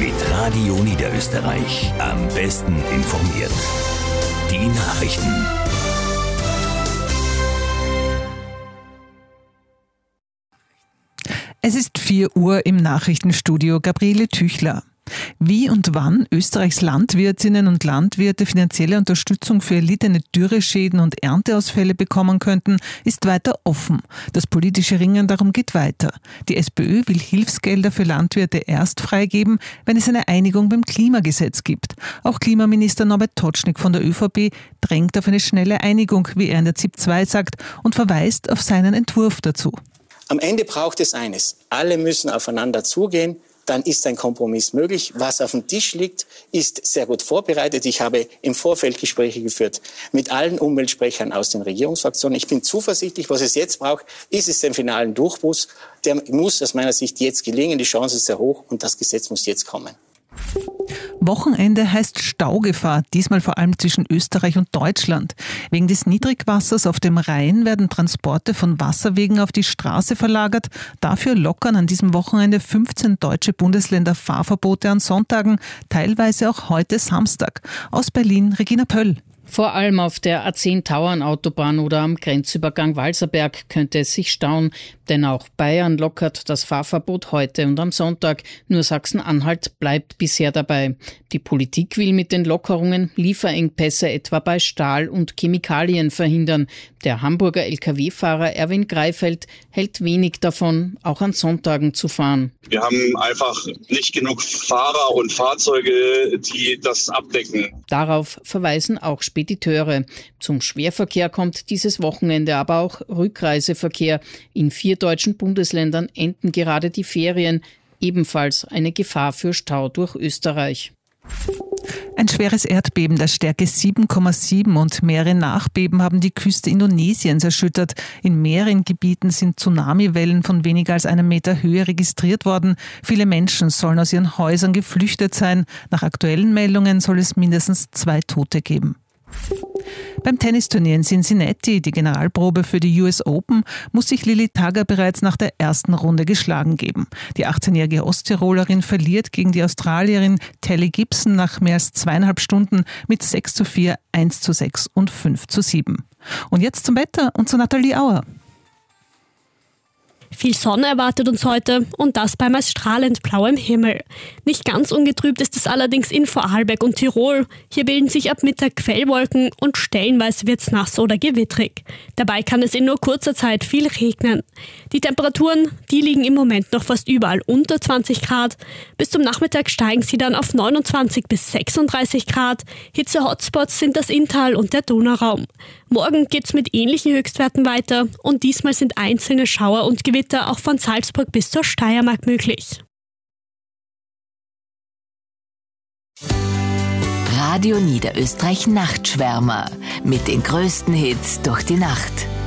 Mit Radio Niederösterreich. Am besten informiert. Die Nachrichten. Es ist 4 Uhr im Nachrichtenstudio. Gabriele Tüchler. Wie und wann Österreichs Landwirtinnen und Landwirte finanzielle Unterstützung für erlittene Dürreschäden und Ernteausfälle bekommen könnten, ist weiter offen. Das politische Ringen darum geht weiter. Die SPÖ will Hilfsgelder für Landwirte erst freigeben, wenn es eine Einigung beim Klimagesetz gibt. Auch Klimaminister Norbert Totschnig von der ÖVP drängt auf eine schnelle Einigung, wie er in der ZIP 2 sagt, und verweist auf seinen Entwurf dazu. Am Ende braucht es eines. Alle müssen aufeinander zugehen. Dann ist ein Kompromiss möglich. Was auf dem Tisch liegt, ist sehr gut vorbereitet. Ich habe im Vorfeld Gespräche geführt mit allen Umweltsprechern aus den Regierungsfraktionen. Ich bin zuversichtlich, was es jetzt braucht, ist es den finalen Durchbruch. Der muss aus meiner Sicht jetzt gelingen. Die Chance ist sehr hoch und das Gesetz muss jetzt kommen. Wochenende heißt Staugefahr, diesmal vor allem zwischen Österreich und Deutschland. Wegen des Niedrigwassers auf dem Rhein werden Transporte von Wasserwegen auf die Straße verlagert. Dafür lockern an diesem Wochenende 15 deutsche Bundesländer Fahrverbote an Sonntagen, teilweise auch heute Samstag. Aus Berlin, Regina Pöll. Vor allem auf der A10-Tauern-Autobahn oder am Grenzübergang Walserberg könnte es sich stauen, denn auch Bayern lockert das Fahrverbot heute und am Sonntag. Nur Sachsen-Anhalt bleibt bisher dabei. Die Politik will mit den Lockerungen Lieferengpässe etwa bei Stahl und Chemikalien verhindern. Der Hamburger Lkw-Fahrer Erwin Greifeld hält wenig davon, auch an Sonntagen zu fahren. Wir haben einfach nicht genug Fahrer und Fahrzeuge, die das abdecken. Darauf verweisen auch Spediteure. Zum Schwerverkehr kommt dieses Wochenende aber auch Rückreiseverkehr. In 4 deutschen Bundesländern enden gerade die Ferien. Ebenfalls eine Gefahr für Stau durch Österreich. Ein schweres Erdbeben der Stärke 7,7 und mehrere Nachbeben haben die Küste Indonesiens erschüttert. In mehreren Gebieten sind Tsunamiwellen von weniger als 1 Meter Höhe registriert worden. Viele Menschen sollen aus ihren Häusern geflüchtet sein. Nach aktuellen Meldungen soll es mindestens 2 Tote geben. Beim Tennisturnier in Cincinnati, die Generalprobe für die US Open, muss sich Lilly Tagger bereits nach der ersten Runde geschlagen geben. Die 18-jährige Osttirolerin verliert gegen die Australierin Tally Gibson nach mehr als 2,5 Stunden mit 6:4, 1:6 und 5:7. Und jetzt zum Wetter und zu Nathalie Auer. Viel Sonne erwartet uns heute und das bei meist strahlend blauem Himmel. Nicht ganz ungetrübt ist es allerdings in Vorarlberg und Tirol. Hier bilden sich ab Mittag Quellwolken und stellenweise wird es nass oder gewittrig. Dabei kann es in nur kurzer Zeit viel regnen. Die Temperaturen, die liegen im Moment noch fast überall unter 20 Grad. Bis zum Nachmittag steigen sie dann auf 29 bis 36 Grad. Hitze-Hotspots sind das Inntal und der Donauraum. Morgen geht's mit ähnlichen Höchstwerten weiter und diesmal sind einzelne Schauer und Gewitter auch von Salzburg bis zur Steiermark möglich. Radio Niederösterreich Nachtschwärmer mit den größten Hits durch die Nacht.